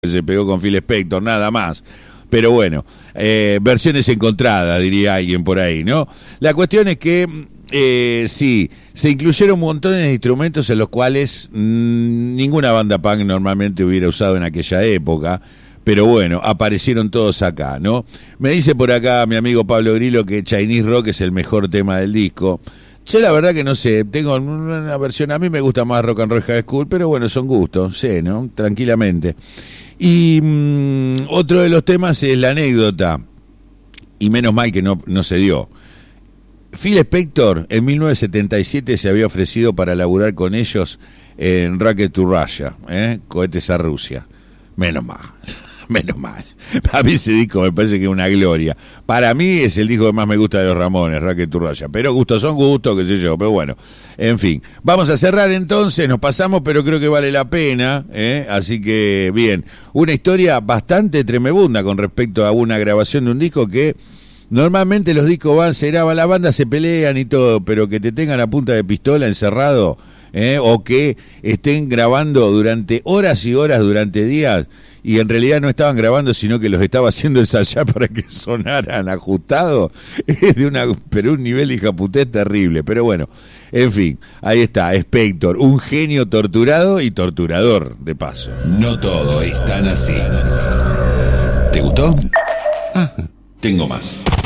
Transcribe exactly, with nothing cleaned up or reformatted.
se pegó con Phil Spector, nada más. Pero bueno, eh, versiones encontradas, diría alguien por ahí, ¿no? La cuestión es que, eh, sí, se incluyeron montones de instrumentos en los cuales mmm, ninguna banda punk normalmente hubiera usado en aquella época, pero bueno, aparecieron todos acá, ¿no? Me dice por acá mi amigo Pablo Grillo que Chinese Rock es el mejor tema del disco. Yo la verdad que no sé, tengo una versión, a mí me gusta más Rock and Roll High School, pero bueno, son gustos, sí, ¿no? Tranquilamente. Y mmm, otro de los temas es la anécdota, y menos mal que no, no se dio. Phil Spector en mil novecientos setenta y siete se había ofrecido para laburar con ellos en Rocket to Russia, ¿eh? Cohetes a Rusia. Menos mal, menos mal. A mí ese disco me parece que es una gloria. Para mí es el disco que más me gusta de los Ramones, Rocket to Russia. Pero gustos son gustos, qué sé yo, pero bueno. En fin, vamos a cerrar entonces, nos pasamos, pero creo que vale la pena, ¿eh? Así que, bien, una historia bastante tremebunda con respecto a una grabación de un disco que normalmente los discos van, se graban, la banda se pelean y todo, pero que te tengan a punta de pistola encerrado, ¿eh? O que estén grabando durante horas y horas, durante días, y en realidad no estaban grabando, sino que los estaba haciendo ensayar para que sonaran ajustados, es de una, pero un nivel de hijaputés terrible, pero bueno, en fin, ahí está, Spector, un genio torturado y torturador, de paso. No todo es tan así. ¿Te gustó? Ah, tengo más.